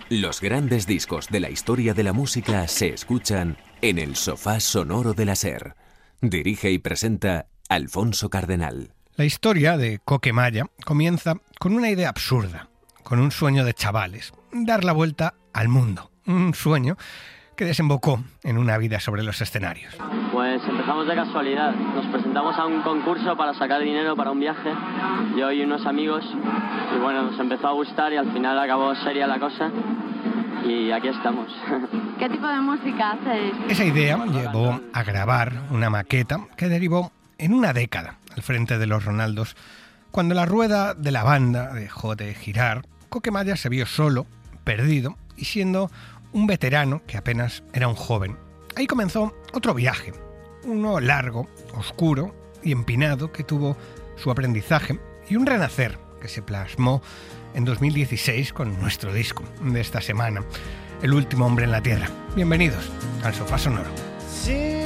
Los grandes discos de la historia de la música se escuchan en el sofá sonoro de la SER. Dirige y presenta Alfonso Cardenal. La historia de Coquemaya comienza con una idea absurda, con un sueño de chavales, dar la vuelta al mundo. Un sueño que desembocó en una vida sobre los escenarios. Pues empezamos de casualidad. Nos presentamos a un concurso para sacar dinero para un viaje, yo y unos amigos, y bueno, nos empezó a gustar y al final acabó seria la cosa y aquí estamos. ¿Qué tipo de música hacéis? Esa idea llevó a grabar una maqueta que derivó en una década al frente de los Ronaldos. Cuando la rueda de la banda dejó de girar, Coquemaya se vio solo, perdido y siendo un veterano que apenas era un joven. Ahí comenzó otro viaje, uno largo, oscuro y empinado que tuvo su aprendizaje y un renacer que se plasmó en 2016 con nuestro disco de esta semana, El último hombre en la tierra. Bienvenidos al Sofá Sonoro.